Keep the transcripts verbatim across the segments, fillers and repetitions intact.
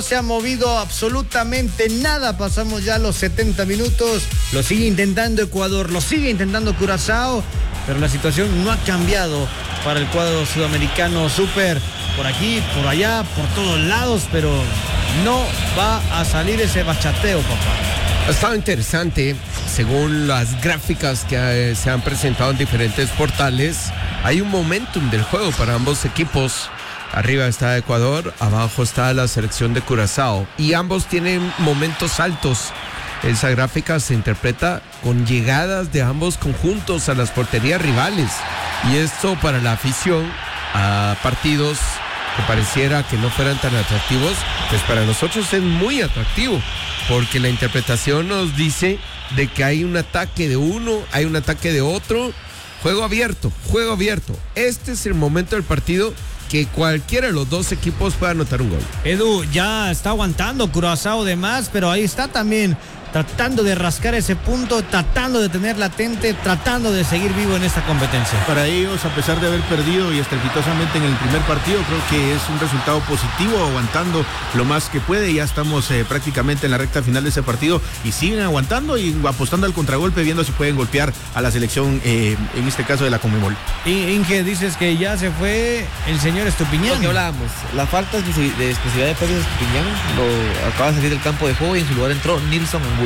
se ha movido absolutamente nada. Pasamos ya los setenta minutos. Lo sigue intentando Ecuador, lo sigue intentando Curazao, pero la situación no ha cambiado para el cuadro sudamericano. Súper por aquí, por allá, por todos lados, pero no va a salir ese bachateo, papá. Ha estado interesante, según las gráficas que eh, se han presentado en diferentes portales. Hay un momentum del juego para ambos equipos. Arriba está Ecuador, abajo está la selección de Curazao. Y ambos tienen momentos altos. Esa gráfica se interpreta con llegadas de ambos conjuntos a las porterías rivales. Y esto para la afición a partidos que pareciera que no fueran tan atractivos, pues para nosotros es muy atractivo. Porque la interpretación nos dice de que hay un ataque de uno, hay un ataque de otro. Juego abierto, juego abierto. Este es el momento del partido que cualquiera de los dos equipos pueda anotar un gol. Edu, ya está aguantando Curazao de más, pero ahí está también tratando de rascar ese punto, tratando de tener latente, tratando de seguir vivo en esta competencia. Para ellos, a pesar de haber perdido y estrepitosamente en el primer partido, creo que es un resultado positivo, aguantando lo más que puede. Ya estamos eh, prácticamente en la recta final de ese partido y siguen aguantando y apostando al contragolpe, viendo si pueden golpear a la selección, eh, en este caso de la Conmebol. Inge, dices que ya se fue el señor Estupiñán. Lo que hablábamos, la falta de expresividad de Pérez Estupiñán, lo acaba de salir del campo de juego y en su lugar entró Nilson Angulo.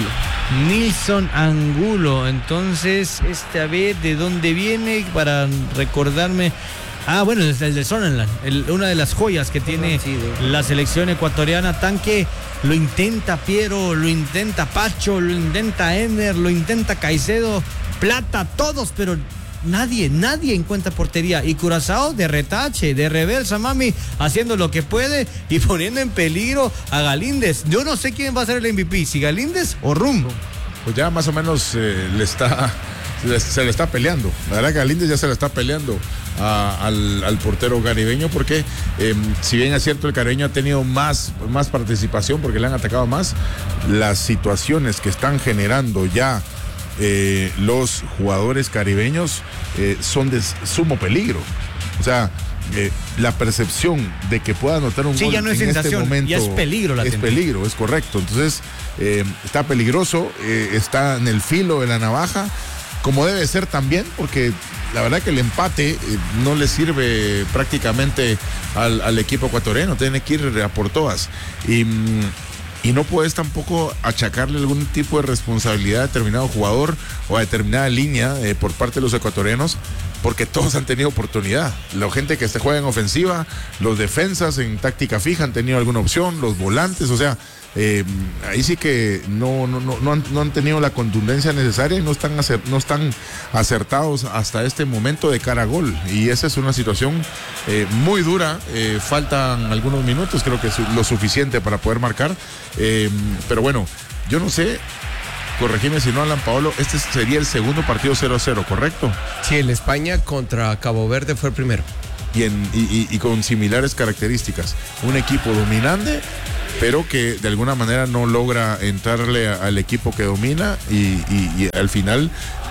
Nilson Angulo. Entonces, este a ver de dónde viene para recordarme. Ah, bueno, es el de Sunderland, el, una de las joyas que tiene sí, de... la selección ecuatoriana. Tanque, lo intenta Piero, lo intenta Pacho, lo intenta Ener, lo intenta Caicedo, Plata, todos, pero nadie, nadie encuentra portería. Y Curazao de retache, de reversa, mami, haciendo lo que puede y poniendo en peligro a Galíndez. Yo no sé quién va a ser el M V P, si Galíndez o Rumbo. Pues ya más o menos eh, le está, se, se le está peleando. La verdad que Galíndez ya se le está peleando a, al, al portero caribeño, porque eh, si bien es cierto el caribeño ha tenido más, más participación porque le han atacado más, las situaciones que están generando ya Eh, los jugadores caribeños eh, son de sumo peligro. O sea, eh, la percepción de que pueda anotar un sí, gol ya no es en sensación, este momento ya es peligro. Es peligro, es correcto. Entonces, eh, está peligroso, eh, está en el filo de la navaja, como debe ser también, porque la verdad que el empate eh, no le sirve prácticamente al, al equipo ecuatoriano, tiene que ir a por todas. Y mm, Y no puedes tampoco achacarle algún tipo de responsabilidad a determinado jugador o a determinada línea eh, por parte de los ecuatorianos, porque todos han tenido oportunidad. La gente que se juega en ofensiva, los defensas en táctica fija han tenido alguna opción, los volantes, o sea, eh, ahí sí que no, no, no, no, han, no han tenido la contundencia necesaria y no están, acer, no están acertados hasta este momento de cara a gol. Y esa es una situación eh, muy dura. Eh, faltan algunos minutos, creo que es lo suficiente para poder marcar. Eh, pero bueno, yo no sé, corregime si no, Alan Paolo, este sería el segundo partido cero a cero, ¿correcto? Sí, el España contra Cabo Verde fue el primero. Y, en, y, y, y con similares características. Un equipo dominante, pero que de alguna manera no logra entrarle a, al equipo que domina y, y, y al final,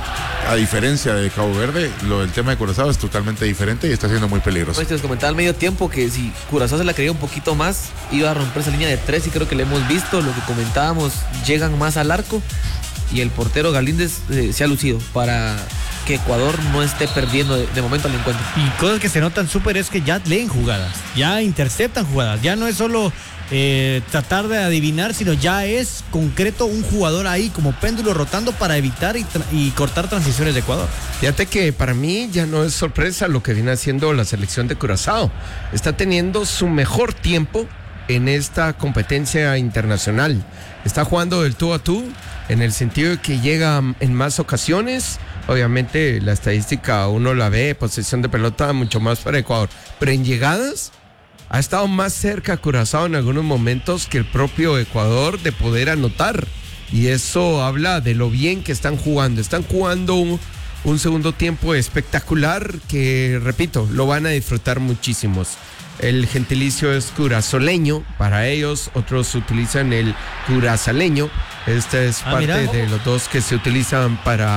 a diferencia de Cabo Verde, lo del tema de Curazao es totalmente diferente y está siendo muy peligroso. Pues te les comentaba al medio tiempo que si Curazao se la creía un poquito más, iba a romper esa línea de tres y creo que le hemos visto, lo que comentábamos, llegan más al arco y el portero Galíndez eh, se ha lucido para que Ecuador no esté perdiendo de, de momento el encuentro. Y cosas que se notan súper es que ya leen jugadas, ya interceptan jugadas, ya no es solo eh, tratar de adivinar, sino ya es concreto un jugador ahí como péndulo rotando para evitar y, y cortar transiciones de Ecuador. Fíjate que para mí ya no es sorpresa lo que viene haciendo la selección de Curazao. Está teniendo su mejor tiempo en esta competencia internacional. Está jugando del tú a tú, en el sentido de que llega en más ocasiones. Obviamente la estadística uno la ve, posesión de pelota mucho más para Ecuador, pero en llegadas ha estado más cerca Curazao en algunos momentos que el propio Ecuador de poder anotar, y eso habla de lo bien que están jugando. Están jugando un, un segundo tiempo espectacular que, repito, lo van a disfrutar muchísimos. El gentilicio es curazoleño para ellos, otros utilizan el curazaleño. Este es ah, parte mira. de los dos que se utilizan para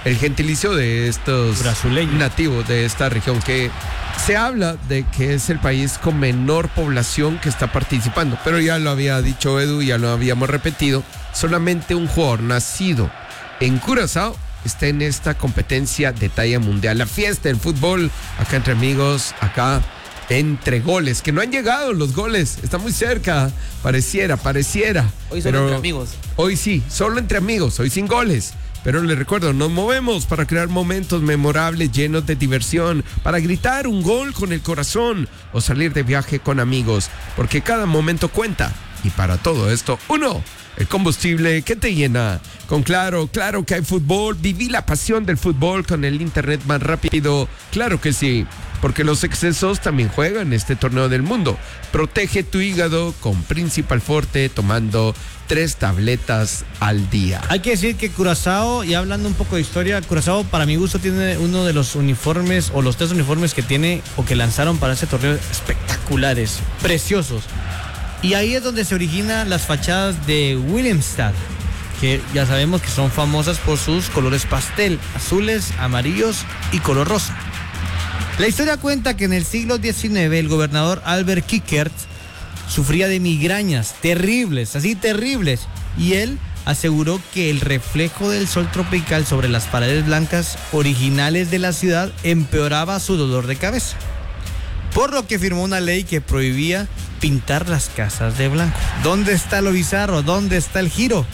el gentilicio de estos Brasileños. nativos de esta región, que se habla de que es el país con menor población que está participando, pero ya lo había dicho Edu, ya lo habíamos repetido, solamente un jugador nacido en Curazao está en esta competencia de talla mundial. La fiesta del fútbol, acá entre amigos, acá entre goles, que no han llegado los goles, está muy cerca, pareciera, pareciera. Hoy solo pero entre amigos. Hoy sí, solo entre amigos, hoy sin goles. Pero les recuerdo, nos movemos para crear momentos memorables llenos de diversión, para gritar un gol con el corazón o salir de viaje con amigos, porque cada momento cuenta. Y para todo esto, uno, el combustible que te llena. Con Claro, claro que hay fútbol, viví la pasión del fútbol con el internet más rápido. Claro que sí, porque los excesos también juegan este torneo del mundo. Protege tu hígado con Principal Forte tomando tres tabletas al día. Hay que decir que Curazao, y hablando un poco de historia, Curazao para mi gusto tiene uno de los uniformes o los tres uniformes que tiene o que lanzaron para ese torneo espectaculares, preciosos. Y ahí es donde se originan las fachadas de Willemstad, que ya sabemos que son famosas por sus colores pastel, azules, amarillos y color rosa. La historia cuenta que en el siglo diecinueve el gobernador Albert Kickert sufría de migrañas terribles, así terribles, y él aseguró que el reflejo del sol tropical sobre las paredes blancas originales de la ciudad empeoraba su dolor de cabeza, por lo que firmó una ley que prohibía pintar las casas de blanco. ¿Dónde está lo bizarro? ¿Dónde está el giro?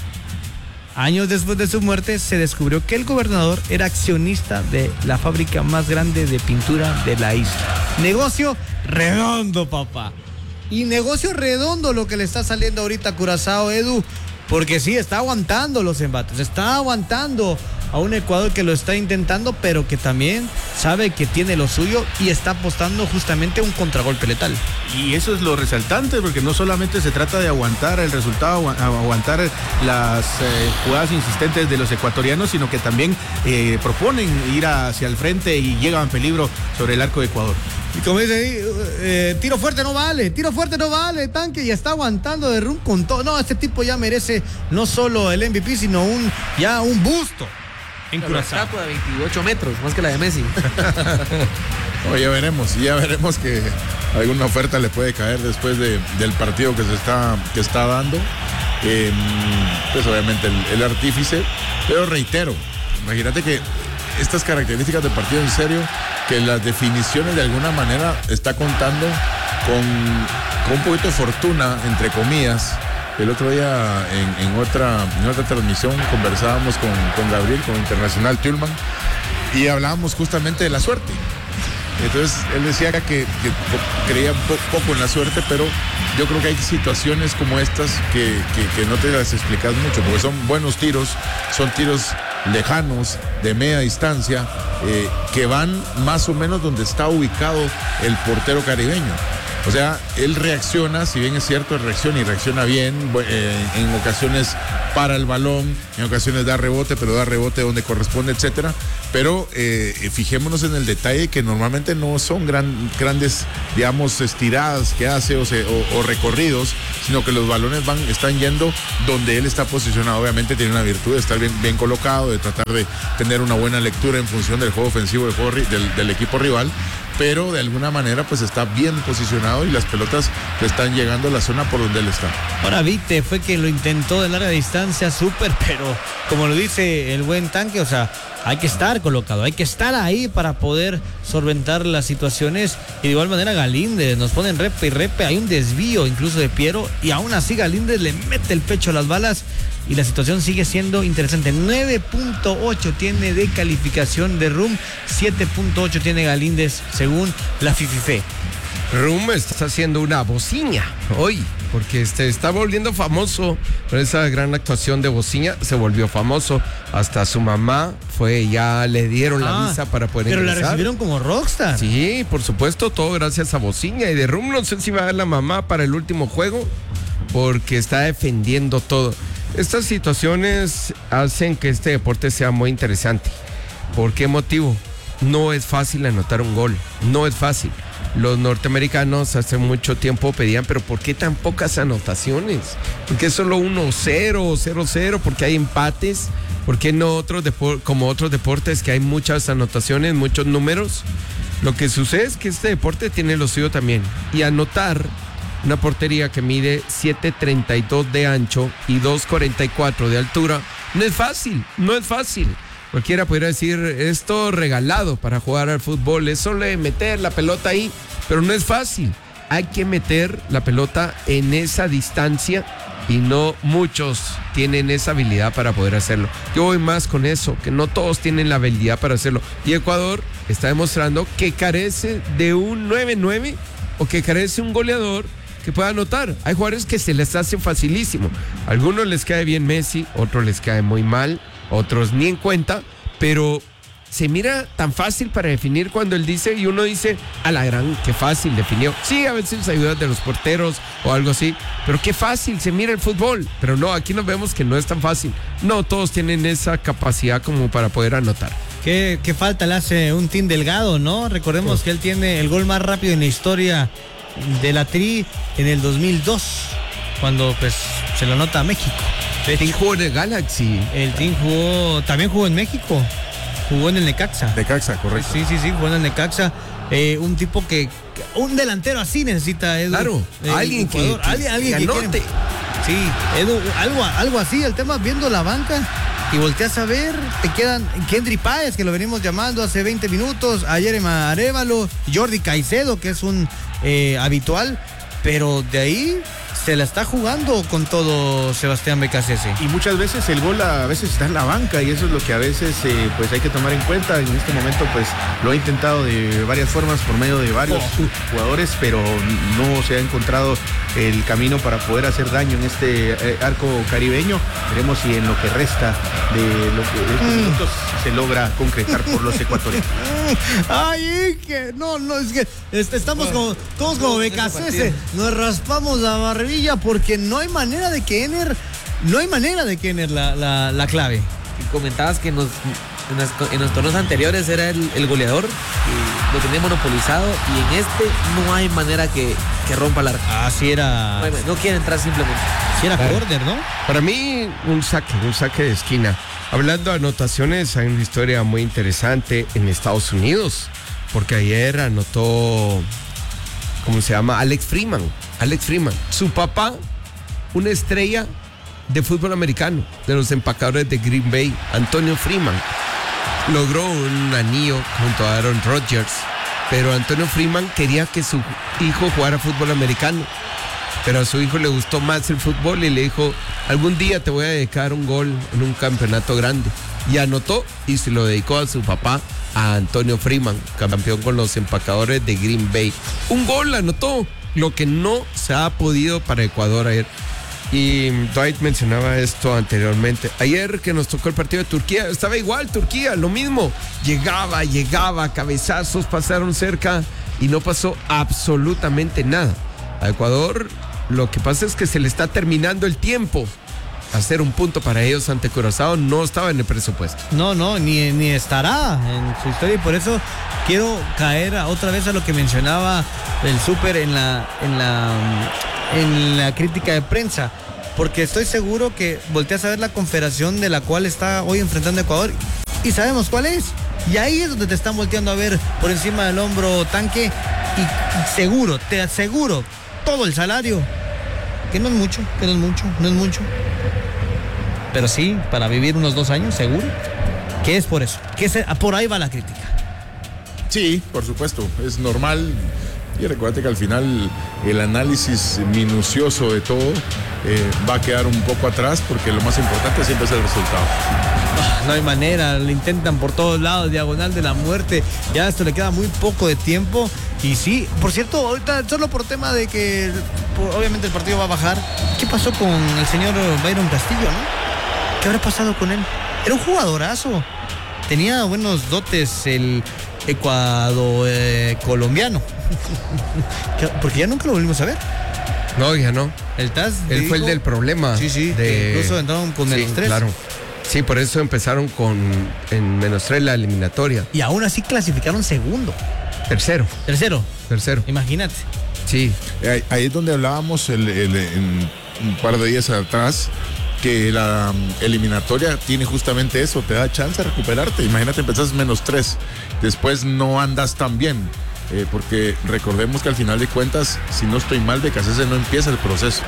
Años después de su muerte se descubrió que el gobernador era accionista de la fábrica más grande de pintura de la isla. Negocio redondo, papá. Y negocio redondo lo que le está saliendo ahorita a Curazao, Edu, porque sí, está aguantando los embates, está aguantando a un Ecuador que lo está intentando, pero que también sabe que tiene lo suyo y está apostando justamente un contragolpe letal. Y eso es lo resaltante, porque no solamente se trata de aguantar el resultado, aguantar las eh, jugadas insistentes de los ecuatorianos, sino que también eh, proponen ir hacia el frente y llegan en peligro sobre el arco de Ecuador. Y como dice ahí, eh, tiro fuerte no vale, tiro fuerte no vale, Tanque ya está aguantando de rum con todo. No, este tipo ya merece no solo el M V P, sino un ya un busto en Curazao. Una estatua de veintiocho metros, más que la de Messi. Oh, ya veremos, ya veremos que alguna oferta le puede caer después de, del partido que se está, que está dando. Eh, pues obviamente el, el artífice, pero reitero, imagínate que estas características de partido en serio, que las definiciones de alguna manera está contando con, con un poquito de fortuna, entre comillas. El otro día en, en, otra, en otra transmisión conversábamos con, con Gabriel, con Internacional Tillman, y hablábamos justamente de la suerte. Entonces él decía que, que creía po- poco en la suerte, pero yo creo que hay situaciones como estas que, que, que no te las explicas mucho, porque son buenos tiros, son tiros lejanos, de media distancia, eh, que van más o menos donde está ubicado el portero caribeño. O sea, él reacciona, si bien es cierto, él reacciona y reacciona bien, eh, en ocasiones para el balón, en ocasiones da rebote, pero da rebote donde corresponde, etcétera. Pero eh, fijémonos en el detalle que normalmente no son gran, grandes, digamos, estiradas que hace o, se, o, o recorridos, sino que los balones van, están yendo donde él está posicionado. Obviamente tiene una virtud de estar bien, bien colocado, de tratar de tener una buena lectura en función del juego ofensivo del, juego, del, del equipo rival, pero de alguna manera pues está bien posicionado y las pelotas le están llegando a la zona por donde él está. Ahora Vite fue quien lo intentó de larga distancia, súper, pero como lo dice el buen Tanque, o sea, hay que estar colocado, hay que estar ahí para poder solventar las situaciones. Y de igual manera Galíndez, nos ponen repe y repe, hay un desvío incluso de Piero, y aún así Galíndez le mete el pecho a las balas y la situación sigue siendo interesante. nueve punto ocho tiene de calificación de Rum, siete punto ocho tiene Galíndez según la FIFIFE. Rum está haciendo una bociña hoy, porque este está volviendo famoso por esa gran actuación de bociña, se volvió famoso, hasta su mamá fue, ya le dieron la Ah, visa para poder pero ingresar. la recibieron como rockstar. Sí, por supuesto, todo gracias a bociña. Y de Rum no sé si va a ver la mamá para el último juego, porque está defendiendo todo. Estas situaciones hacen que este deporte sea muy interesante. ¿Por qué motivo? No es fácil anotar un gol, no es fácil. Los norteamericanos hace mucho tiempo pedían, pero ¿por qué tan pocas anotaciones? ¿Por qué solo uno cero, cero cero? Porque hay empates. ¿Por qué no otros depor- como otros deportes que hay muchas anotaciones, muchos números? Lo que sucede es que este deporte tiene lo suyo también. Y anotar una portería que mide siete treinta y dos de ancho y dos cuarenta y cuatro de altura no es fácil, no es fácil. Cualquiera podría decir, es todo regalado para jugar al fútbol, es solo meter la pelota ahí, pero no es fácil. Hay que meter la pelota en esa distancia y no muchos tienen esa habilidad para poder hacerlo. Yo voy más con eso, que no todos tienen la habilidad para hacerlo. Y Ecuador está demostrando que carece de un nueve nueve o que carece de un goleador que pueda anotar. Hay jugadores que se les hace facilísimo. A algunos les cae bien Messi, otros les cae muy mal, otros ni en cuenta, pero se mira tan fácil para definir cuando él dice, y uno dice, a la gran, qué fácil definió. Sí, a veces ayudas de los porteros o algo así, pero qué fácil se mira el fútbol. Pero no, aquí nos vemos que no es tan fácil. No todos tienen esa capacidad como para poder anotar. ¿Qué, qué falta le hace un Team Delgado, no? Recordemos oh. que él tiene el gol más rápido en la historia de la Tri en el dos mil dos, cuando pues se lo anota a México. El Team jugó en el Galaxy. El Team jugó, también jugó en México. Jugó en el Necaxa. Necaxa, correcto. Sí, sí, sí, jugó en el Necaxa. Eh, un tipo que, un delantero así necesita Edu. Claro, eh, alguien que, que, alguien, alguien que anote. Sí, Edu, algo, algo así, el tema viendo la banca y volteas a ver, te quedan Kendry Páez, que lo venimos llamando hace veinte minutos, ayer Arévalo, Jordi Caicedo, que es un eh, habitual, pero de ahí se la está jugando con todo Sebastián Becasese. Y muchas veces el gol a veces está en la banca y eso es lo que a veces eh, pues hay que tomar en cuenta. En este momento pues lo ha intentado de varias formas por medio de varios oh. jugadores, pero no se ha encontrado el camino para poder hacer daño en este eh, arco caribeño. Veremos si en lo que resta de los de mm. minutos se logra concretar por los ecuatorianos. Ay, que no, no, es que estamos como, todos como Becasese, nos raspamos la barbilla porque no hay manera de que Ener, no hay manera de que Ener la, la, la clave. Y comentabas que en los, en los, en los torneos anteriores era el, el goleador, y lo tenía monopolizado, y en este no hay manera que, que rompa el arco. Así era. No, no quiere entrar simplemente. Así era claro. Corner, ¿no? Para mí, un saque, un saque de esquina. Hablando de anotaciones, hay una historia muy interesante en Estados Unidos, porque ayer anotó, ¿cómo se llama? Alex Freeman. Alex Freeman. Su papá, una estrella de fútbol americano, de los empacadores de Green Bay, Antonio Freeman. Logró un anillo junto a Aaron Rodgers, pero Antonio Freeman quería que su hijo jugara fútbol americano. Pero a su hijo le gustó más el fútbol y le dijo, algún día te voy a dedicar un gol en un campeonato grande. Y anotó y se lo dedicó a su papá, a Antonio Freeman, campeón con los empacadores de Green Bay. Un gol anotó, lo que no se ha podido para Ecuador ayer. Y Dwight mencionaba esto anteriormente. Ayer que nos tocó el partido de Turquía, estaba igual Turquía, lo mismo. Llegaba, llegaba, cabezazos pasaron cerca y no pasó absolutamente nada. A Ecuador lo que pasa es que se le está terminando el tiempo. Hacer un punto para ellos ante Curazao no estaba en el presupuesto. No, no, ni, ni estará en su historia, y por eso quiero caer a, otra vez a lo que mencionaba el Súper en la, en la, en la crítica de prensa, porque estoy seguro que volteas a ver la confederación de la cual está hoy enfrentando Ecuador y sabemos cuál es, y ahí es donde te están volteando a ver por encima del hombro Tanque, y, y seguro, te aseguro, todo el salario, que no es mucho, que no es mucho, no es mucho. Pero sí, para vivir unos dos años, seguro. Que es por eso. Que es, por ahí va la crítica. Sí, por supuesto. Es normal. Y recuerda que al final el análisis minucioso de todo eh, va a quedar un poco atrás, porque lo más importante siempre es el resultado. No hay manera, lo intentan por todos lados, diagonal de la muerte. Ya esto le queda muy poco de tiempo. Y sí, por cierto, ahorita solo por tema de que por, obviamente el partido va a bajar. ¿Qué pasó con el señor Byron Castillo, no? ¿Qué habrá pasado con él? Era un jugadorazo. Tenía buenos dotes el Ecuador eh, colombiano. Porque ya nunca lo volvimos a ver. No, ya no. El T A S Él dijo, fue el del problema. Sí, sí. De... Incluso entraron con menos sí, tres. Claro. Sí, por eso empezaron con en menos tres la eliminatoria. Y aún así clasificaron segundo. Tercero. Tercero. Tercero. Imagínate. Sí. Ahí, ahí es donde hablábamos el, el, en un par de días atrás que la um, eliminatoria tiene justamente eso, te da chance de recuperarte. Imagínate, empezás menos tres, después no andas tan bien, eh, porque recordemos que al final de cuentas, si no estoy mal, Becasese no empieza el proceso.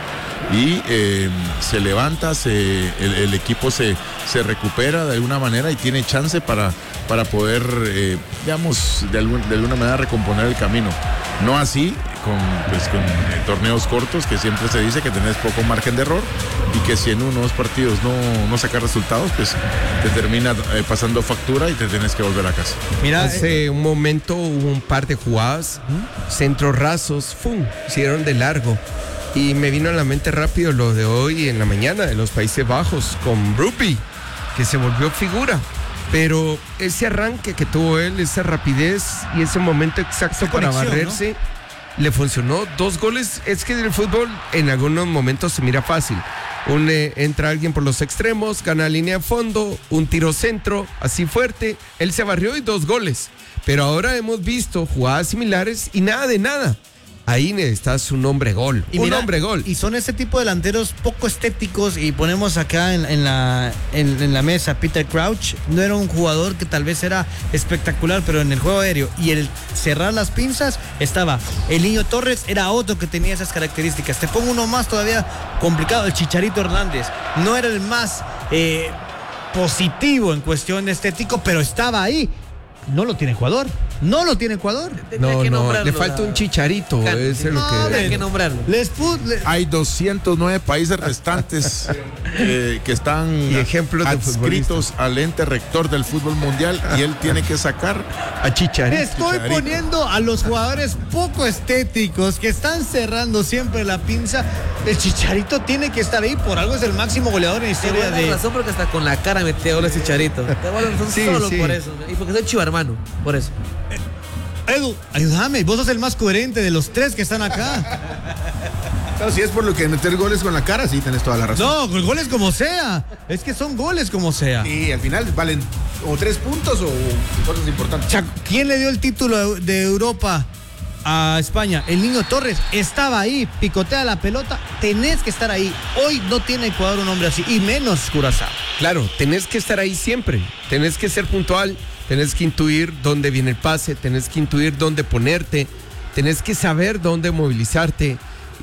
Y eh, se levanta, se, el, el equipo se, se recupera de alguna manera y tiene chance para, para poder, eh, digamos, de, algún, de alguna manera recomponer el camino. No así con, pues, con eh, torneos cortos, que siempre se dice que tenés poco margen de error y que si en uno o dos partidos no, no sacas resultados, pues te termina eh, pasando factura y te tienes que volver a casa. Mira, hace eh, un momento hubo un par de jugadas, ¿Mm? centros rasos, ¡fum!, hicieron de largo. Y me vino a la mente rápido lo de hoy en la mañana de los Países Bajos con Bruppi, que se volvió figura. Pero ese arranque que tuvo él, esa rapidez y ese momento exacto esa para barrerse, ¿no? Le funcionó. Dos goles. Es que en el fútbol en algunos momentos se mira fácil. Un, eh, entra alguien por los extremos, gana línea de fondo, un tiro centro, así fuerte. Él se barrió y dos goles. Pero ahora hemos visto jugadas similares y nada de nada. Ahí necesitas un hombre gol, y un mira, hombre gol. Y son ese tipo de delanteros poco estéticos, y ponemos acá en, en, la, en, en la mesa Peter Crouch. No era un jugador que tal vez era espectacular, pero en el juego aéreo y el cerrar las pinzas estaba. El Niño Torres era otro que tenía esas características. Te pongo uno más todavía complicado, el Chicharito Hernández. No era el más eh, positivo en cuestión de estético, pero estaba ahí. No lo tiene Ecuador. No lo tiene Ecuador. No, no, le falta un Chicharito. Ese es lo que... Hay que nombrarlo. Les put, le... Hay doscientos nueve países restantes eh, que están y ejemplos adscritos al ente rector del fútbol mundial, y él tiene que sacar a Chicharito. Estoy Chicharito. poniendo a los jugadores poco estéticos que están cerrando siempre la pinza. El Chicharito tiene que estar ahí, por algo es el máximo goleador en la historia Te voy a dar de... razón porque hasta con la cara metió goles Chicharito. Te voy a dar razón Sí, solo sí. por eso. Y porque soy chivarmano, por eso. Edu, ayúdame, vos sos el más coherente de los tres que están acá. No, si es por lo que meter goles con la cara, sí, tenés toda la razón. No, goles como sea. Es que son goles como sea. Y al final valen o tres puntos o cosas importantes. Chaco, ¿quién le dio el título de Europa a España? El Niño Torres estaba ahí, picotea la pelota, tenés que estar ahí. Hoy no tiene Ecuador un hombre así, y menos Curazao. Claro, tenés que estar ahí siempre, tenés que ser puntual, tenés que intuir dónde viene el pase, tenés que intuir dónde ponerte, tenés que saber dónde movilizarte.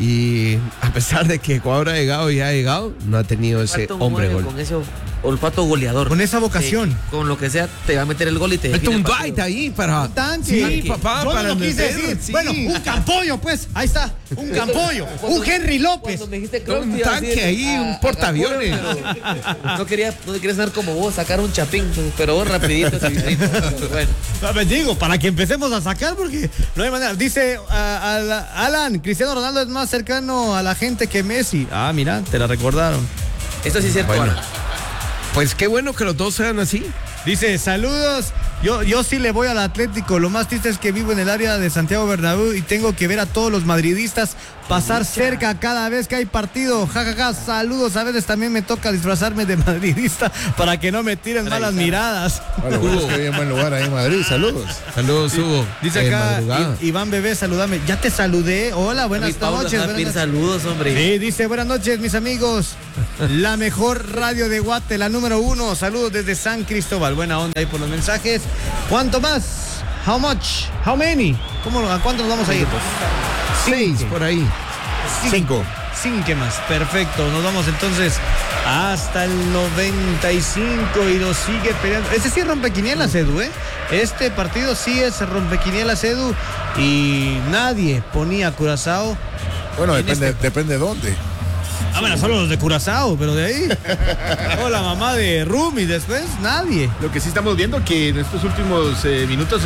Y a pesar de que Ecuador ha llegado y ha llegado, no ha tenido ese Falta un hombre nueve gol. con ese olfato goleador. Con esa vocación. Sí, con lo que sea, te va a meter el gol y te Mete define un el partido. Dwight ahí para... Un tanque. Sí, papá, Yo para no lo quise meter, decir. sí. Bueno, un campollo, pues. Ahí está. Un campollo. Un Henry López. Cuando me dijiste Con un te iba a tanque decir, ahí, ah, un portaaviones. pero No quería, no quería sonar como vos, sacar un chapín, pero vos rapidito. Bueno. No, me digo, para que empecemos a sacar, porque no hay manera. Dice uh, Alan, Cristiano Ronaldo es más cercano a la gente que Messi. Ah, mira, te la recordaron. Esto sí es cierto. Bueno. Alan. Pues qué bueno que los dos sean así. Dice, saludos, yo, yo sí le voy al Atlético, lo más triste es que vivo en el área de Santiago Bernabéu y tengo que ver a todos los madridistas pasar cerca cada vez que hay partido, jajaja, ja, ja. Saludos, a veces también me toca disfrazarme de madridista para que no me tiren malas miradas. Bueno, bueno, es que hay en buen lugar ahí en Madrid, saludos. Saludos, Hugo. Dice Eh, acá, madrugada. I- Iván Bebé, saludame, ya te saludé, hola, buenas Mi Paula noches. va a buenas pedir noches. saludos, hombre. Sí, dice, buenas noches, mis amigos. La mejor radio de Guate, la número uno. Saludos desde San Cristóbal. Buena onda ahí por los mensajes. ¿Cuánto más? How much? How many? ¿Cómo, ¿A cuánto nos vamos a ir? Seis, por ahí. Cinco. Cinco más. Perfecto. Nos vamos entonces hasta el noventa y cinco y nos sigue peleando. Este sí es rompequinielas, Edu, ¿eh? Este partido sí es rompequinielas, Edu. Y nadie ponía a Curazao. Bueno, En depende, este- depende de dónde. Ah, bueno, solo los de Curazao, pero de ahí. O la mamá de Rumi, después nadie. Lo que sí estamos viendo que en estos últimos eh, minutos